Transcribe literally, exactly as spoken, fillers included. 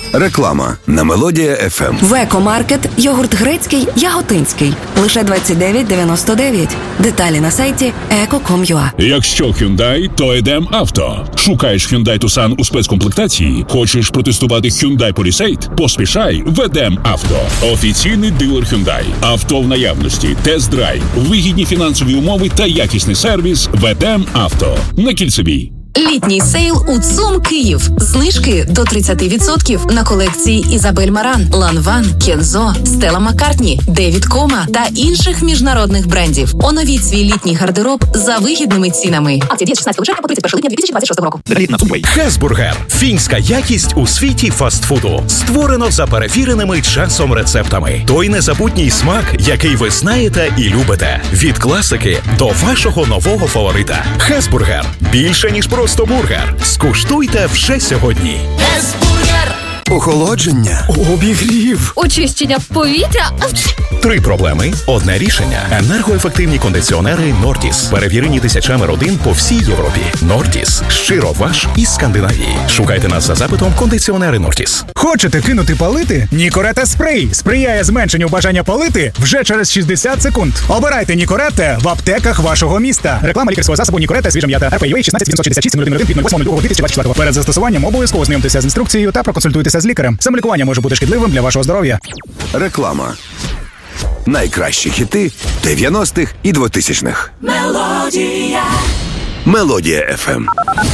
Реклама на Мелодія еф ем. В Екомаркет йогурт грецький яготинський. Лише двадцять дев'ять дев'яносто дев'ять. Деталі на сайті еко крапка ком крапка ю а. Якщо Hyundai, то Едем Авто. Шукаєш Hyundai Tucson у спецкомплектації? Хочеш протестувати Hyundai Palisade? Поспішай в Едем Авто. Офіційний дилер Hyundai. Авто в наявності, тест-драйв, вигідні фінансові умови та якісний сервіс в Едем Авто. На Кільцевій. Літній сейл у ЦУМ Київ. Знижки до тридцять відсотків на колекції Ізабель Маран, Ланван, Кензо, Стелла Маккартні, Девід Кома та інших міжнародних брендів. Оновіть свій літній гардероб за вигідними цінами. Акція діє з шістнадцятого червня по тридцять перше липня дві тисячі двадцять шостого року. Хесбургер – фінська якість у світі фастфуду. Створено за перевіреними часом рецептами. Той незабутній смак, який ви знаєте і любите. Від класики до вашого нового фаворита. Хесбургер – більше, ніж просто бургер. Скуштуйте вже сьогодні. Хесбургер! Охолодження. Обігрів. Очищення повітря. Три проблеми – одне рішення. Енергоефективні кондиціонери Нортіс. Перевірені тисячами родин по всій Європі. Нортіс. Щиро ваш із Скандинавії. Шукайте нас за запитом кондиціонери Нортіс. Хочете кинути палити? Нікорете спрей сприяє зменшенню бажання палити вже через шістдесят секунд. Обирайте Нікорете в аптеках вашого міста. Реклама лікарського засобу Нікорете свіжа м'ята. ар пі ю ей шістнадцять сімсот шістдесят шість нуль один від восьмого лютого дві тисячі двадцять четвертого. Перед застосуванням обов'язково знайомтеся з інструкцією та проконсультуйтеся з лікарем. Самолікування може бути шкідливим для вашого здоров'я. Реклама. Найкращі хіти дев'яностих і двотисячних. Мелодія. Мелодія еф ем.